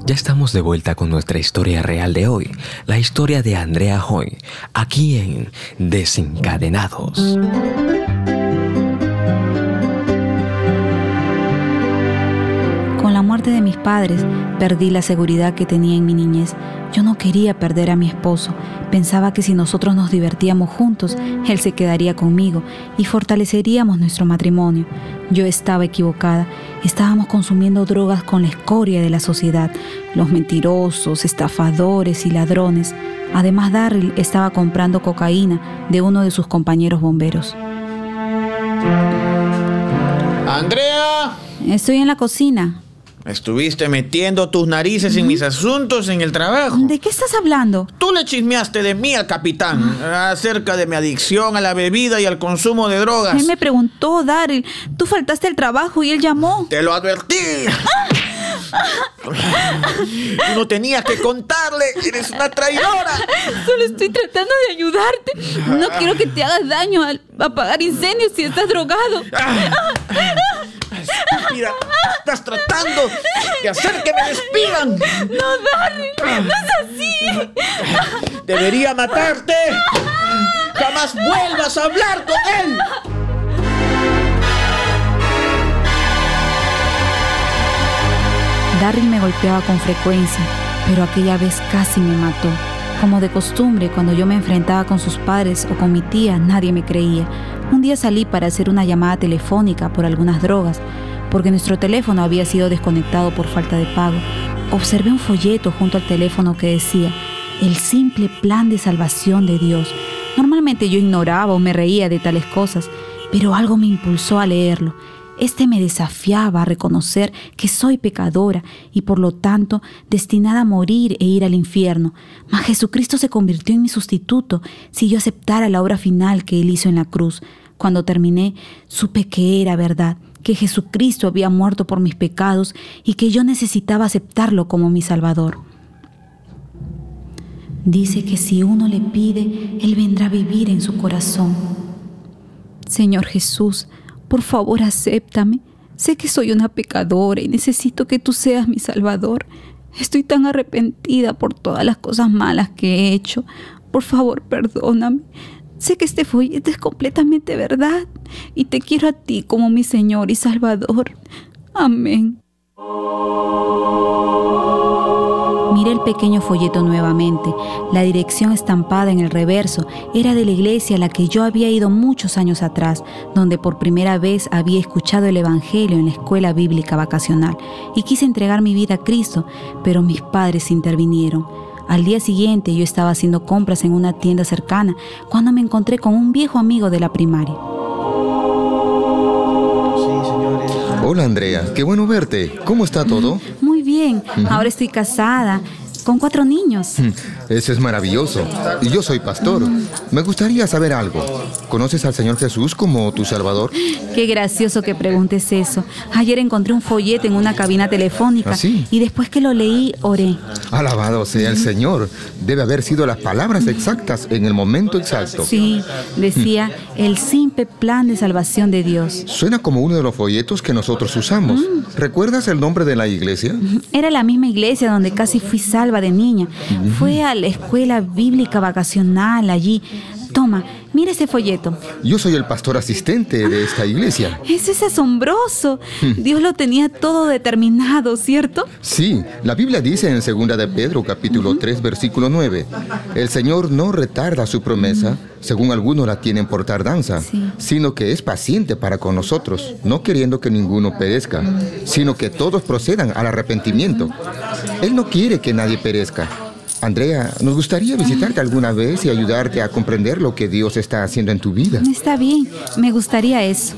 Ya estamos de vuelta con nuestra historia real de hoy, la historia de Andrea Hoy, aquí en Desencadenados. Con la muerte de mis padres, perdí la seguridad que tenía en mi niñez. Yo no quería perder a mi esposo. Pensaba que si nosotros nos divertíamos juntos, él se quedaría conmigo y fortaleceríamos nuestro matrimonio. Yo estaba equivocada. Estábamos consumiendo drogas con la escoria de la sociedad, los mentirosos, estafadores y ladrones. Además, Darryl estaba comprando cocaína de uno de sus compañeros bomberos. ¡Andrea! Estoy en la cocina. Estuviste metiendo tus narices en mis asuntos en el trabajo. ¿De qué estás hablando? Tú le chismeaste de mí al capitán acerca de mi adicción a la bebida y al consumo de drogas. Él me preguntó, Darryl. Tú faltaste al trabajo y él llamó. ¡Te lo advertí! Tú no tenías que contarle. ¡Eres una traidora! Solo estoy tratando de ayudarte. No quiero que te hagas daño al apagar incendios si estás drogado. Estúpida, estás tratando de hacer que me despidan. No, Darryl, no es así. Debería matarte. Jamás vuelvas a hablar con él. Darryl me golpeaba con frecuencia, pero aquella vez casi me mató. Como de costumbre, cuando yo me enfrentaba con sus padres o con mi tía, nadie me creía. Un día salí para hacer una llamada telefónica por algunas drogas, porque nuestro teléfono había sido desconectado por falta de pago. Observé un folleto junto al teléfono que decía: el simple plan de salvación de Dios. Normalmente yo ignoraba o me reía de tales cosas, pero algo me impulsó a leerlo. Este me desafiaba a reconocer que soy pecadora y por lo tanto destinada a morir e ir al infierno. Mas Jesucristo se convirtió en mi sustituto si yo aceptara la obra final que Él hizo en la cruz. Cuando terminé, supe que era verdad, que Jesucristo había muerto por mis pecados y que yo necesitaba aceptarlo como mi Salvador. Dice que si uno le pide, Él vendrá a vivir en su corazón. Señor Jesús, por favor, acéptame. Sé que soy una pecadora y necesito que tú seas mi Salvador. Estoy tan arrepentida por todas las cosas malas que he hecho. Por favor, perdóname. Sé que este folleto es completamente verdad y te quiero a ti como mi Señor y Salvador. Amén. Miré el pequeño folleto nuevamente. La dirección estampada en el reverso era de la iglesia a la que yo había ido muchos años atrás, donde por primera vez había escuchado el Evangelio en la escuela bíblica vacacional, y quise entregar mi vida a Cristo, pero mis padres intervinieron. Al día siguiente yo estaba haciendo compras en una tienda cercana cuando me encontré con un viejo amigo de la primaria. Hola Andrea, qué bueno verte. ¿Cómo está todo? Muy bien, ahora estoy casada, con 4 niños. Eso es maravilloso. Y yo soy pastor. Me gustaría saber algo. ¿Conoces al Señor Jesús como tu Salvador? Qué gracioso que preguntes eso. Ayer encontré un folleto en una cabina telefónica. ¿Ah, sí? Y después que lo leí, oré. Alabado sea el Señor. Debe haber sido las palabras exactas en el momento exacto. Sí, decía, el simple plan de salvación de Dios. Suena como uno de los folletos que nosotros usamos. ¿Recuerdas el nombre de la iglesia? Era la misma iglesia donde casi fui salva de niña. Fue a la escuela bíblica vacacional allí. Toma, mira ese folleto. Yo soy el pastor asistente de esta iglesia. Eso es asombroso. Dios lo tenía todo determinado, ¿cierto? Sí, la Biblia dice en 2 de Pedro, capítulo 3, versículo 9, el Señor no retarda su promesa, según algunos la tienen por tardanza, sino que es paciente para con nosotros, no queriendo que ninguno perezca, sino que todos procedan al arrepentimiento. Él no quiere que nadie perezca. Andrea, nos gustaría visitarte alguna vez y ayudarte a comprender lo que Dios está haciendo en tu vida. Está bien, me gustaría eso.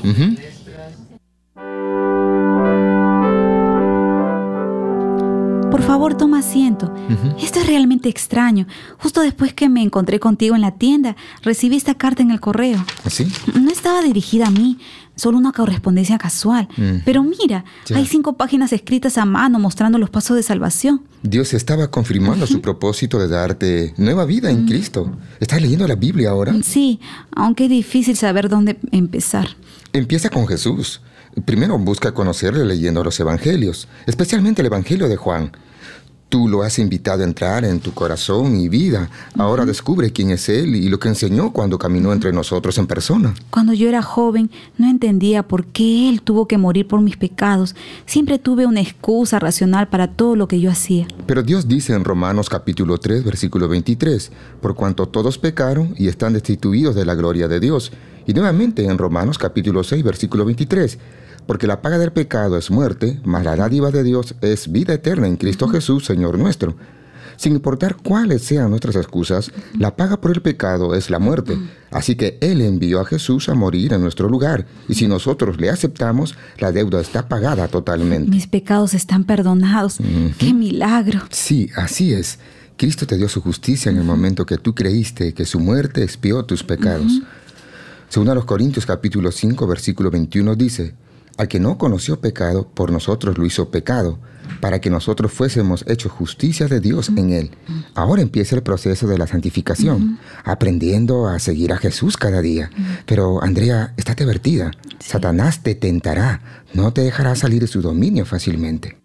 Por favor, toma asiento. Esto es realmente extraño. Justo después que me encontré contigo en la tienda, recibí esta carta en el correo. ¿Sí? No estaba dirigida a mí, solo una correspondencia casual. Pero mira, hay 5 páginas escritas a mano mostrando los pasos de salvación. Dios estaba confirmando su propósito de darte nueva vida en Cristo. ¿Estás leyendo la Biblia ahora? Sí, aunque es difícil saber dónde empezar. Empieza con Jesús. Primero busca conocerle leyendo los evangelios, especialmente el evangelio de Juan. Tú lo has invitado a entrar en tu corazón y vida. Ahora descubre quién es Él y lo que enseñó cuando caminó entre nosotros en persona. Cuando yo era joven, no entendía por qué Él tuvo que morir por mis pecados. Siempre tuve una excusa racional para todo lo que yo hacía. Pero Dios dice en Romanos capítulo 3, versículo 23, por cuanto todos pecaron y están destituidos de la gloria de Dios. Y nuevamente en Romanos capítulo 6, versículo 23, porque la paga del pecado es muerte, mas la dádiva de Dios es vida eterna en Cristo Jesús, Señor nuestro. Sin importar cuáles sean nuestras excusas, la paga por el pecado es la muerte. Así que Él envió a Jesús a morir en nuestro lugar. Y si nosotros le aceptamos, la deuda está pagada totalmente. Mis pecados están perdonados. ¡Qué milagro! Sí, así es. Cristo te dio su justicia en el momento que tú creíste que su muerte expió tus pecados. Según a los Corintios capítulo 5, versículo 21 dice, al que no conoció pecado, por nosotros lo hizo pecado, para que nosotros fuésemos hechos justicia de Dios en Él. Ahora empieza el proceso de la santificación, aprendiendo a seguir a Jesús cada día. Pero, Andrea, estate advertida. Sí. Satanás te tentará, no te dejará salir de su dominio fácilmente.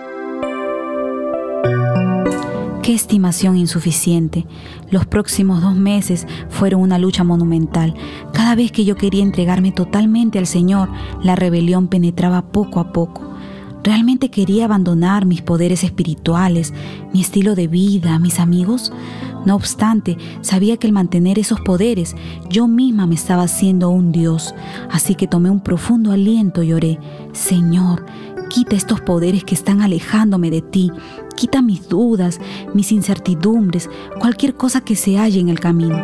¡Qué estimación insuficiente! Los próximos 2 meses fueron una lucha monumental. Cada vez que yo quería entregarme totalmente al Señor, la rebelión penetraba poco a poco. ¿Realmente quería abandonar mis poderes espirituales, mi estilo de vida, mis amigos? No obstante, sabía que al mantener esos poderes, yo misma me estaba haciendo un Dios. Así que tomé un profundo aliento y oré, Señor, quita estos poderes que están alejándome de ti. Quita mis dudas, mis incertidumbres, cualquier cosa que se halle en el camino.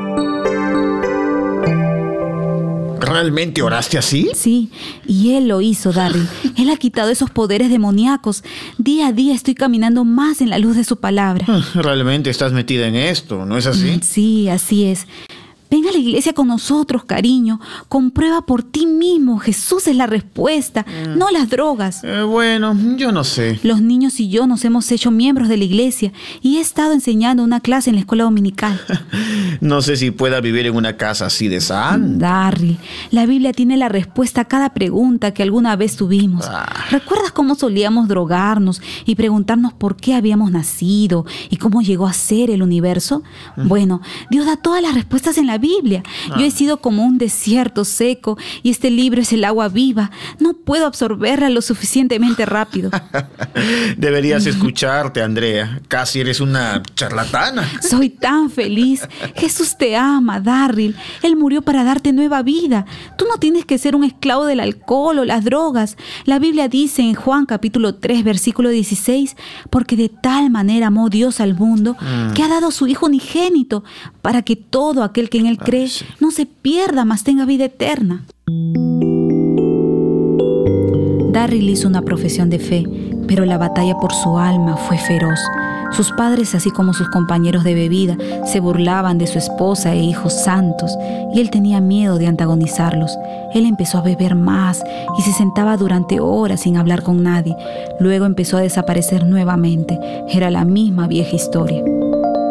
¿Realmente oraste así? Sí, y Él lo hizo, Darryl. Él ha quitado esos poderes demoníacos. Día a día estoy caminando más en la luz de su palabra. Realmente estás metida en esto, ¿no es así? Sí, así es. Ven a la iglesia con nosotros, cariño. Comprueba por ti mismo. Jesús es la respuesta, no las drogas. Bueno, yo no sé. Los niños y yo nos hemos hecho miembros de la iglesia y he estado enseñando una clase en la escuela dominical. No sé si pueda vivir en una casa así de santa. Darryl, la Biblia tiene la respuesta a cada pregunta que alguna vez tuvimos. ¿Recuerdas cómo solíamos drogarnos y preguntarnos por qué habíamos nacido y cómo llegó a ser el universo? Bueno, Dios da todas las respuestas en la Biblia. Yo he sido como un desierto seco y este libro es el agua viva. No puedo absorberla lo suficientemente rápido. Deberías escucharte, Andrea. Casi eres una charlatana. Soy tan feliz. Jesús te ama, Darryl. Él murió para darte nueva vida. Tú no tienes que ser un esclavo del alcohol o las drogas. La Biblia dice en Juan capítulo 3, versículo 16, porque de tal manera amó Dios al mundo que ha dado a su Hijo unigénito para que todo aquel que en Él cree no se pierda, mas tenga vida eterna. Darryl hizo una profesión de fe, pero la batalla por su alma fue feroz. Sus padres, así como sus compañeros de bebida, se burlaban de su esposa e hijos santos, y él tenía miedo de antagonizarlos. Él empezó a beber más y se sentaba durante horas sin hablar con nadie. Luego empezó a desaparecer nuevamente. Era la misma vieja historia.